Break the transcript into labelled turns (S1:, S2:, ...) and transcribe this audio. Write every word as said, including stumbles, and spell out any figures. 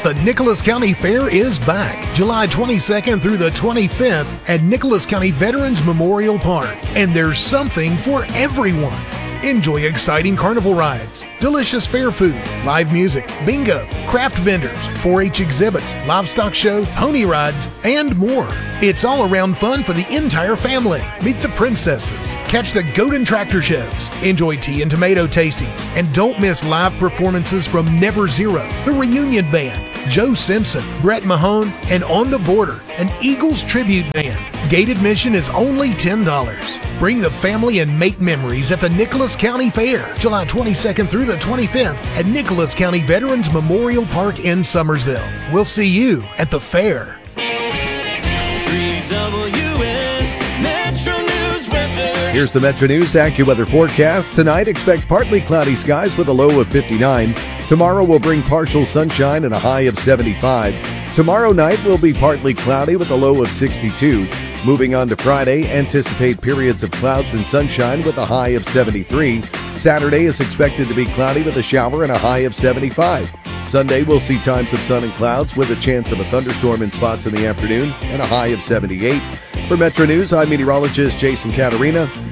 S1: The Nicholas County Fair is back July twenty-second through the twenty-fifth at Nicholas County Veterans Memorial Park. And there's something for everyone. Enjoy exciting carnival rides, delicious fair food, live music, bingo, craft vendors, four H exhibits, livestock shows, pony rides, and more. It's all around fun for the entire family. Meet the princesses, catch the goat and tractor shows, enjoy tea and tomato tastings, and don't miss live performances from Never Zero, the Reunion Band, Joe Simpson, Brett Mahone, and On the Border, an Eagles tribute band. Gate admission is only ten dollars. Bring the family and make memories at the Nicholas County Fair, July twenty-second through the twenty-fifth at Nicholas County Veterans Memorial Park in Summersville. We'll see you at the fair.
S2: three W S Metro News weather.
S3: Here's the Metro News AccuWeather forecast. Tonight, expect partly cloudy skies with a low of fifty-nine. Tomorrow will bring partial sunshine and a high of seventy-five. Tomorrow night will be partly cloudy with a low of sixty-two. Moving on to Friday, anticipate periods of clouds and sunshine with a high of seventy-three. Saturday is expected to be cloudy with a shower and a high of seventy-five. Sunday will see times of sun and clouds with a chance of a thunderstorm in spots in the afternoon and a high of seventy-eight. For Metro News, I'm meteorologist Jason Caterina.